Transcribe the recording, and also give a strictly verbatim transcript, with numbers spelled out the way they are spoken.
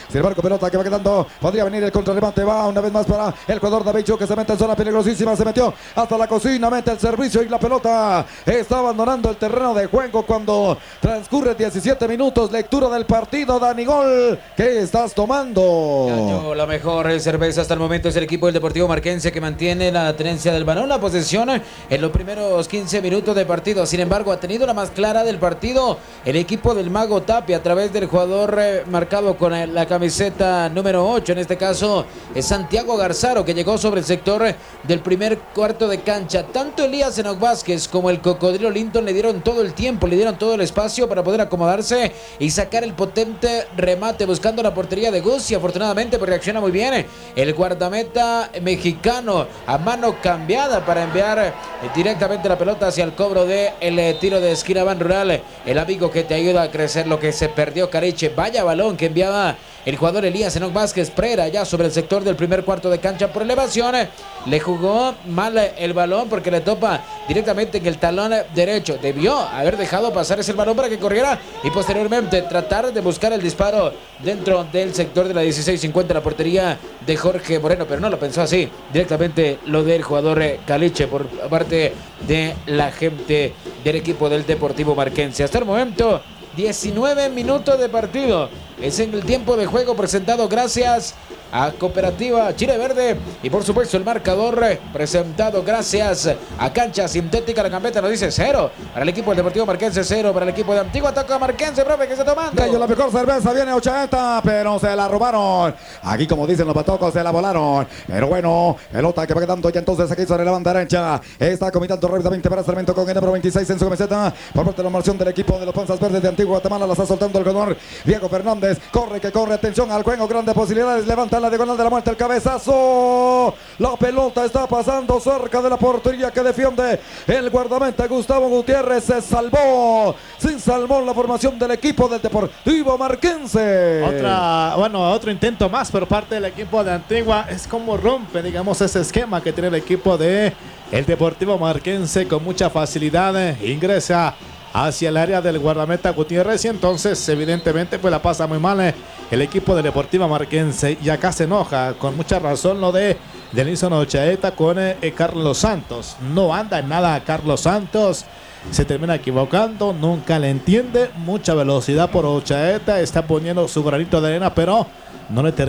Sin embargo, pelota que va quedando. Podría venir el contrarremate. Va una vez más para el jugador David Chu, que se mete en zona peligrosísima. Se metió hasta la cocina. Mete el servicio y la pelota está abandonando el terreno de juego cuando transcurre diecisiete minutos. Lectura del partido. Dani Gol, ¿qué estás tomando? Caño, la mejor cerveza hasta el momento es el equipo del Deportivo Marquense, que mantiene la tenencia del balón, la posesión en los primeros quince minutos de partido. Sin embargo, ha tenido la más clara del partido el equipo del Mago Tapia a través del jugador eh, marcado con eh, la camiseta número ocho. En este caso es Santiago Garzaro, que llegó sobre el sector eh, del primer cuarto de cancha. Tanto Elías Enoc Vázquez como el Cocodrilo Linton le dieron todo el tiempo, le dieron todo el espacio para poder acomodarse y sacar el potente remate buscando la portería de Gus, y afortunadamente pues reacciona muy bien el guardameta mexicano a mano cambiada para enviar eh, directamente la pelota hacia el cobro de el eh, tiro de esquina Ban Rural, el amigo que te ayuda a crecer lo que se perdió Cariche. Vaya balón que enviaba el jugador Elías Enoc Vázquez Prera ya sobre el sector del primer cuarto de cancha por elevación. Le jugó mal el balón porque le topa directamente en el talón derecho. Debió haber dejado pasar ese balón para que corriera y posteriormente tratar de buscar el disparo dentro del sector de la dieciséis cincuenta, la portería de Jorge Moreno, pero no lo pensó así. Directamente lo del jugador Caliche por parte de la gente del equipo del Deportivo Marquense. Hasta el momento diecinueve minutos de partido. Es en el tiempo de juego presentado gracias a Cooperativa Chile Verde y por supuesto el marcador presentado gracias a Cancha Sintética. La Gambeta nos dice cero para el equipo del Deportivo Marquense, cero para el equipo de Antigua. Toca Marquense, profe, que se está tomando. Gallo, la mejor cerveza viene Ochaeta, pero se la robaron. Aquí, como dicen los patocos, se la volaron. Pero bueno, pelota que va quedando ya entonces aquí sobre la banda derecha. Está comitando rápidamente para Sarmiento con el número veintiséis en su camiseta. Por parte de la marción del equipo de los Panzas Verdes de Antigua Guatemala, la está soltando el jugador Diego Fernández. Corre que corre, atención al juego, grandes posibilidades. Levanta la diagonal de la muerte, el cabezazo. La pelota está pasando cerca de la portería que defiende el guardameta Gustavo Gutiérrez. Se salvó, se salvó la formación del equipo del Deportivo Marquense. Otra, bueno, otro intento más por parte del equipo de Antigua. Es como rompe, digamos, ese esquema que tiene el equipo de el Deportivo Marquense con mucha facilidad. Ingresa hacia el área del guardameta Gutiérrez y entonces evidentemente pues la pasa muy mal eh, el equipo del Deportivo Marquense, y acá se enoja con mucha razón lo de Denilson Ochaeta con eh, eh, Carlos Santos. No anda en nada a Carlos Santos, se termina equivocando, nunca le entiende, mucha velocidad por Ochaeta, está poniendo su granito de arena pero no le termina